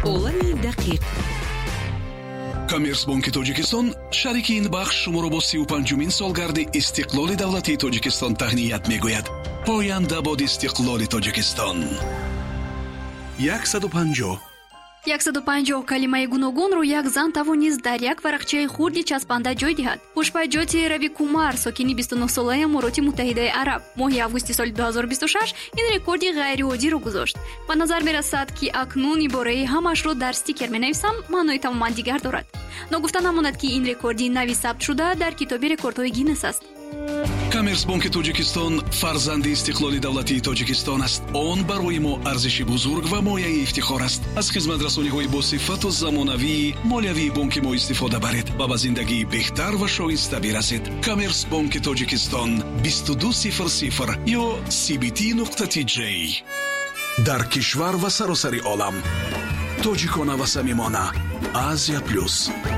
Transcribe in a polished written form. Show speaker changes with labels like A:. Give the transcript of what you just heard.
A: مقاله‌ای دقیق.
B: коммерсбонки тоҷикистон шарики ин бахш шуморо бо 35-умин солгарди истиқлоли давлатии тоҷикистон таҳният мегӯяд. поянда бод истиқлоли тоҷикистон.
C: 150 калимаи гуногунро як зан тавонист дар як варақчаи хурди часпанда ҷой диҳад. хушпайҷоти Рави Кумар, сокини 29-солаи Амороти Муттаҳидаи Араб, моҳи августи соли 2026 ин рекорди ғайриоддиро гузошт. ба назар мерасад, ки акнун ибораи ҳамашро дар стикер менависам маънои тамоман дигар дорад. ногуфта намонад, ки ин рекорди нави сабт шуда дар китоби рекордҳои Гиннес аст.
B: коммерсбонки тоҷикистон фарзанди истиқлоли давлатии тоҷикистон аст. он барои мо арзиши бузург ва мояи ифтихор аст. аз хизматрасониҳои босифату замонавии молиявии бонки мо истифода баред ва ба зиндагии беҳтар ва шоиста бирасед. коммерсбонки тоҷикистон 2200 ё cbt.tj. дар кишвар ва саросари олам тоҷикона ва самимона. Азия плюс.